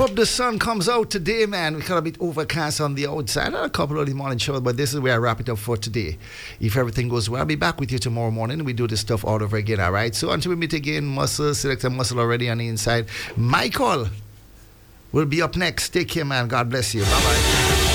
Hope the sun comes out today, man. We got a bit overcast on the outside. A couple of the morning shows, but this is where I wrap it up for today. If everything goes well, I'll be back with you tomorrow morning. We do this stuff all over again, all right? So until we meet again, Muscle, select a muscle already on the inside. Michael will be up next. Take care, man. God bless you. Bye-bye.